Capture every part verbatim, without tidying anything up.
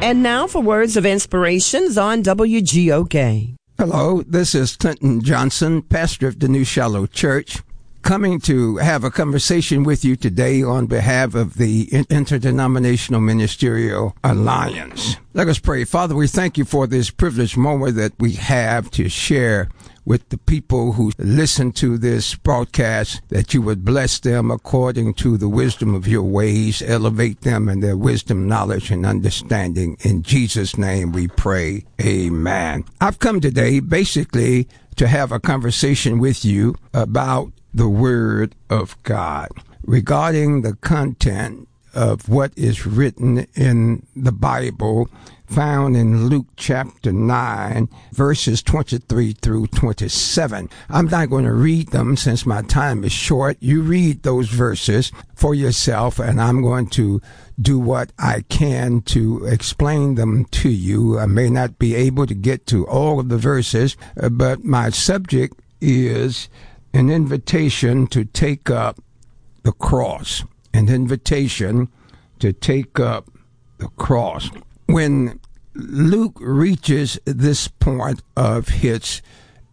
And now for words of inspirations on W G O K. Hello, this is Clinton Johnson, pastor of the New Shiloh Church, coming to have a conversation with you today on behalf of the Interdenominational Ministerial Alliance. Let us pray. Father, we thank you for this privileged moment that we have to share with the people who listen to this broadcast, that you would bless them according to the wisdom of your ways, elevate them in their wisdom, knowledge, and understanding. In Jesus' name we pray. Amen. I've come today basically to have a conversation with you about the Word of God regarding the content of what is written in the Bible, found in Luke chapter nine, verses twenty-three through twenty-seven. I'm not going to read them since my time is short. You read those verses for yourself, and I'm going to do what I can to explain them to you. I may not be able to get to all of the verses, but my subject is an invitation to take up the cross. An invitation to take up the cross. When Luke reaches this point of his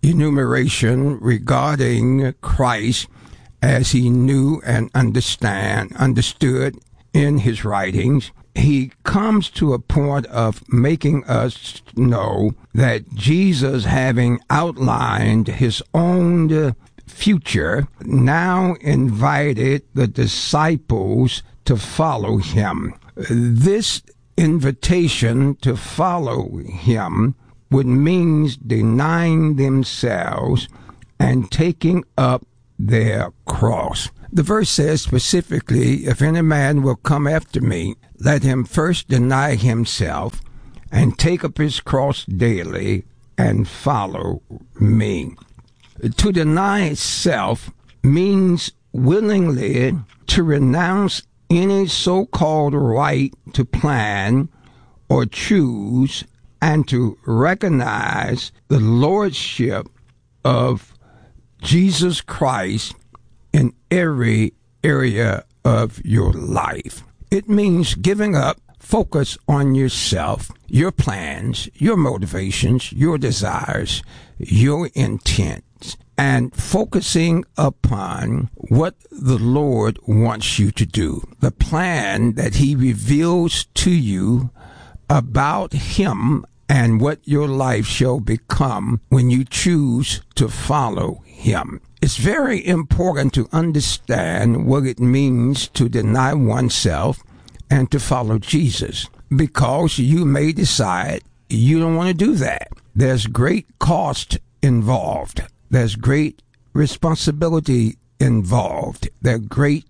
enumeration regarding Christ as he knew and understand, understood in his writings, he comes to a point of making us know that Jesus, having outlined his own future, now invited the disciples to follow him. This invitation to follow him would mean denying themselves and taking up their cross. The verse says specifically, if any man will come after me, let him first deny himself and take up his cross daily and follow me. To deny self means willingly to renounce any so-called right to plan or choose and to recognize the lordship of Jesus Christ in every area of your life. It means giving up focus on yourself, your plans, your motivations, your desires, your intent, and focusing upon what the Lord wants you to do, the plan that he reveals to you about him and what your life shall become when you choose to follow him. It's very important to understand what it means to deny oneself and to follow Jesus, because you may decide you don't want to do that. There's great cost involved. There's great responsibility involved. There's great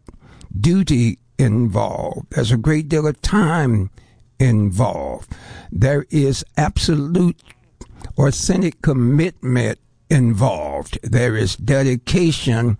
duty involved. There's a great deal of time involved. There is absolute authentic commitment involved. There is dedication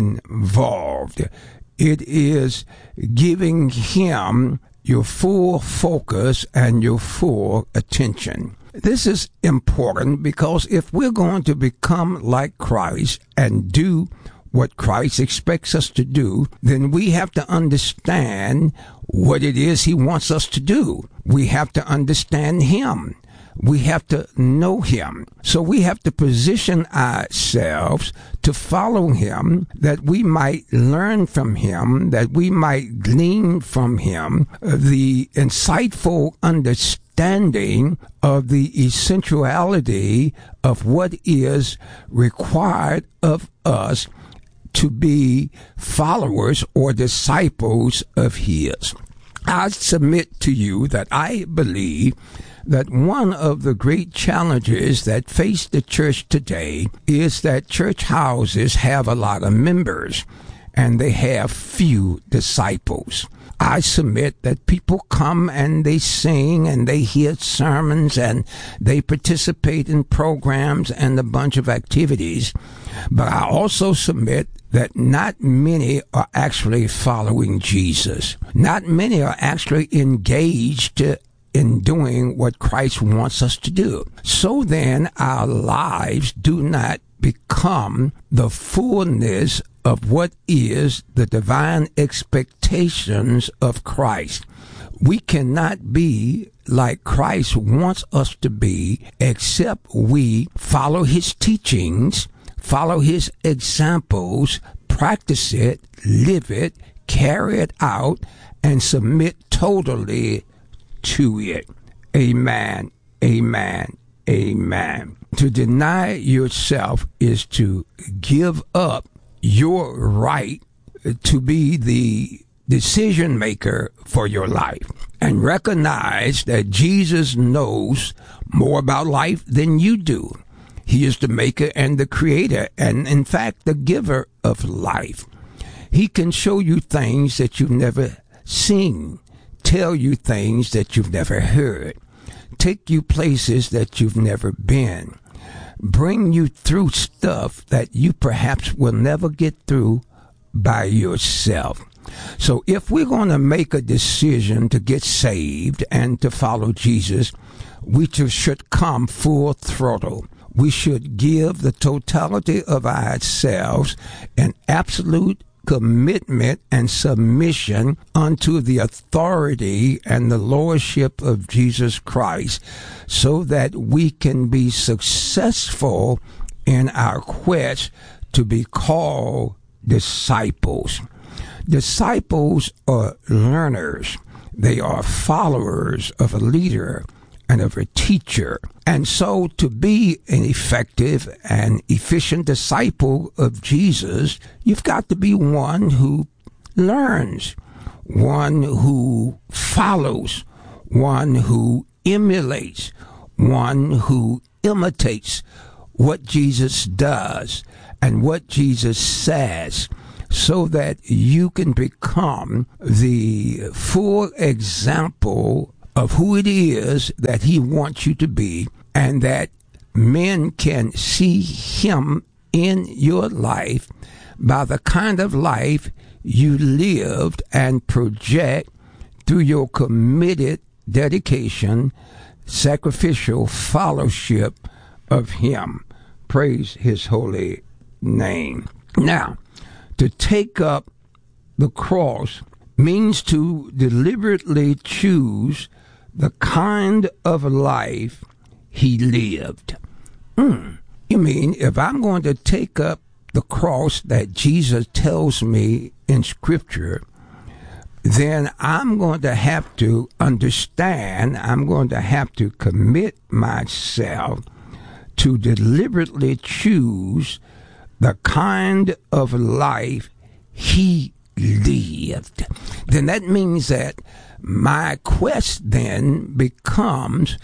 involved. It is giving him your full focus and your full attention. This is important because if we're going to become like Christ and do what Christ expects us to do, then we have to understand what it is he wants us to do. We have to understand him. We have to know him. So we have to position ourselves to follow him, that we might learn from him, that we might glean from him the insightful understanding of the essentiality of what is required of us to be followers or disciples of his. I submit to you that I believe that one of the great challenges that face the church today is that church houses have a lot of members and they have few disciples. I submit that people come and they sing and they hear sermons and they participate in programs and a bunch of activities. But I also submit that not many are actually following Jesus. Not many are actually engaged in doing what Christ wants us to do. So then our lives do not become the fullness of what is the divine expectations of Christ. We cannot be like Christ wants us to be except we follow his teachings, follow his examples, practice it, live it, carry it out, and submit totally to it. Amen, amen, amen. To deny yourself is to give up your right to be the decision maker for your life, and recognize that Jesus knows more about life than you do. He is the maker and the creator, and in fact, the giver of life. He can show you things that you've never seen, tell you things that you've never heard, take you places that you've never been, bring you through stuff that you perhaps will never get through by yourself. So if we're going to make a decision to get saved and to follow Jesus, we just should come full throttle. We should give the totality of ourselves an absolute commitment and submission unto the authority and the lordship of Jesus Christ, so that we can be successful in our quest to be called disciples. Disciples are learners. They are followers of a leader and of a teacher. And so to be an effective and efficient disciple of Jesus, you've got to be one who learns, one who follows, one who emulates, one who imitates what Jesus does and what Jesus says, so that you can become the full example of who it is that he wants you to be, and that men can see him in your life by the kind of life you lived and project through your committed dedication, sacrificial fellowship of him. Praise his holy name. Now, to take up the cross means to deliberately choose the kind of life he lived. Mm. You mean if I'm going to take up the cross that Jesus tells me in Scripture, then I'm going to have to understand, I'm going to have to commit myself to deliberately choose the kind of life he lived. Then that means that my quest then becomes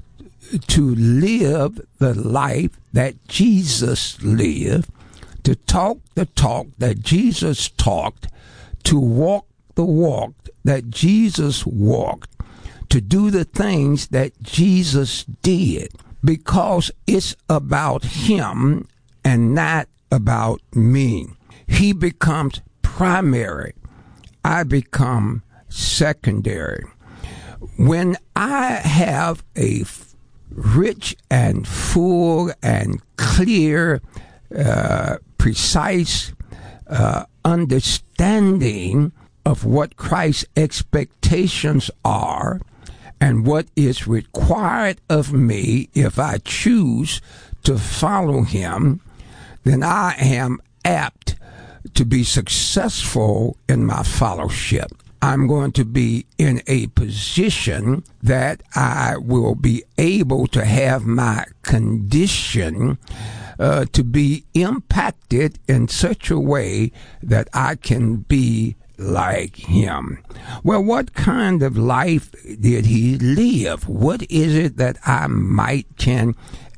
to live the life that Jesus lived, to talk the talk that Jesus talked, to walk the walk that Jesus walked, to do the things that Jesus did, because it's about him and not about me. He becomes primary. I become secondary. When I have a rich and full and clear, uh, precise uh, understanding of what Christ's expectations are and what is required of me if I choose to follow him, then I am apt to be successful in my fellowship. I'm going to be in a position that I will be able to have my condition uh, to be impacted in such a way that I can be like him. Well, what kind of life did he live? What is it that I might can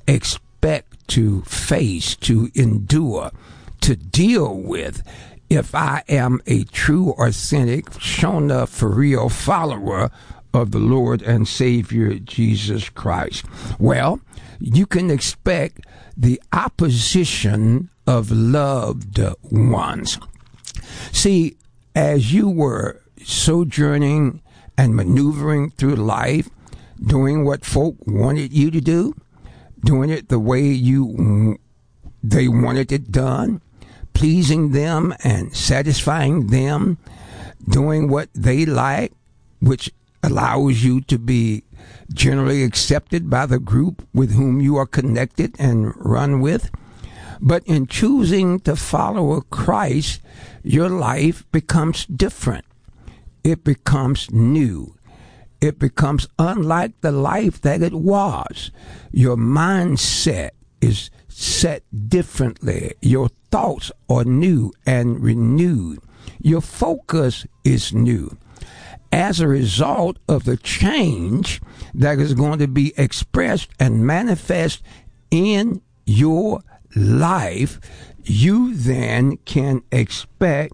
expect to face, to endure, to deal with, if I am a true, authentic, shown up for real follower of the Lord and Savior Jesus Christ? Well, you can expect the opposition of loved ones. See, as you were sojourning and maneuvering through life, doing what folk wanted you to do, doing it the way you they wanted it done, pleasing them and satisfying them, doing what they like, which allows you to be generally accepted by the group with whom you are connected and run with. But in choosing to follow Christ, your life becomes different. It becomes new. It becomes unlike the life that it was. Your mindset is set differently. Your thoughts are new and renewed. Your focus is new. As a result of the change that is going to be expressed and manifest in your life, you then can expect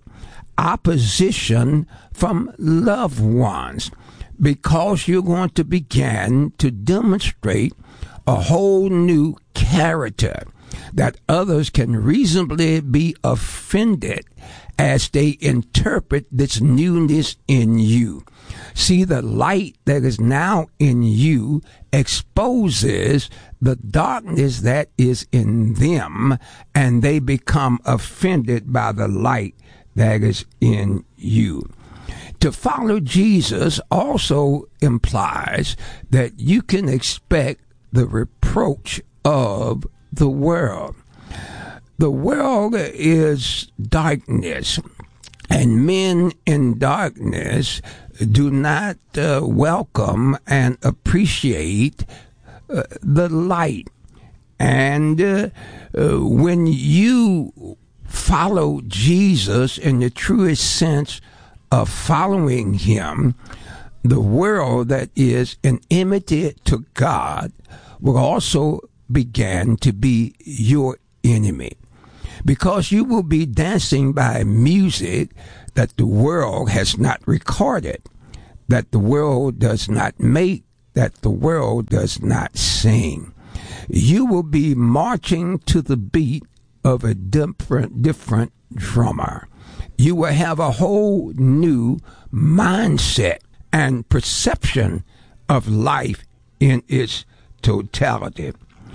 opposition from loved ones, because you're going to begin to demonstrate a whole new character that others can reasonably be offended as they interpret this newness in you. See, the light that is now in you exposes the darkness that is in them, and they become offended by the light that is in you. To follow Jesus also implies that you can expect the reproach of the world. The world is darkness, and men in darkness do not uh, welcome and appreciate uh, the light. And uh, uh, when you follow Jesus in the truest sense of following him, the world that is in enmity to God will also begin to be your enemy, because you will be dancing by music that the world has not recorded, that the world does not make, that the world does not sing. You will be marching to the beat of a different, different drummer. You will have a whole new mindset and perception of life in its totality.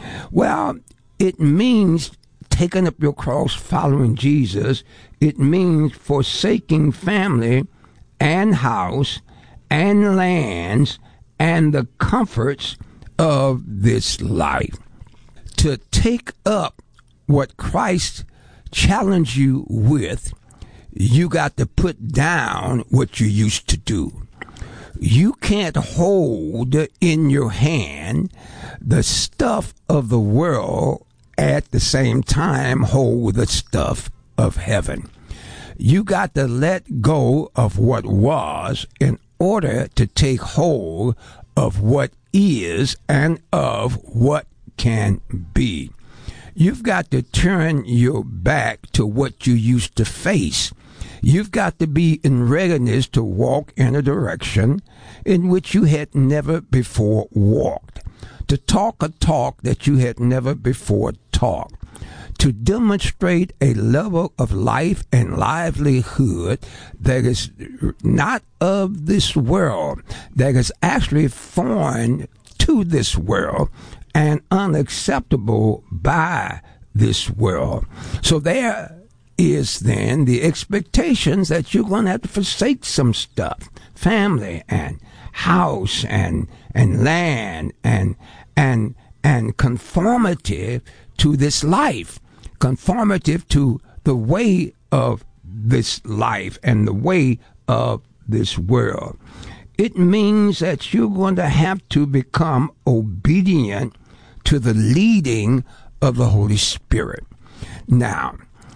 Well, it means taking up your cross, following Jesus. It means forsaking family and house and lands and the comforts of this life. To take up what Christ challenged you with, you got to put down what you used to do. You can't hold in your hand the stuff of the world at the same time hold the stuff of heaven. You got to let go of what was in order to take hold of what is and of what can be. You've got to turn your back to what you used to face. You've got to be in readiness to walk in a direction in which you had never before walked, to talk a talk that you had never before talked, to demonstrate a level of life and livelihood that is not of this world, that is actually foreign to this world and unacceptable by this world. So there is then the expectations that you're going to have to forsake some stuff, family and house and and land and and and conformative to this life, conformative to the way of this life and the way of this world. It means that you're going to have to become obedient to the leading of the Holy Spirit. Now,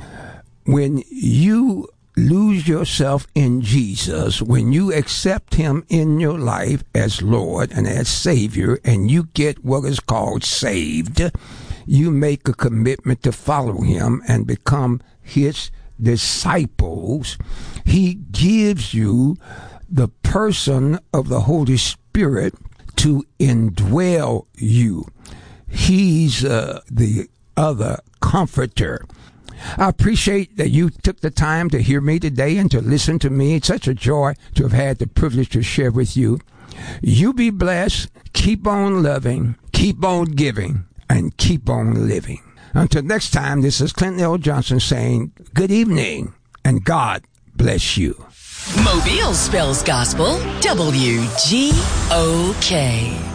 when you lose yourself in Jesus, when you accept him in your life as Lord and as Savior, and you get what is called saved, you make a commitment to follow him and become his disciples. He gives you the person of the Holy Spirit to indwell you. He's uh, the other comforter. I appreciate that you took the time to hear me today and to listen to me. It's such a joy to have had the privilege to share with you. You be blessed. Keep on loving, keep on giving, and keep on living. Until next time, this is Clinton L. Johnson saying good evening and God bless you. Mobile spells gospel. W G O K.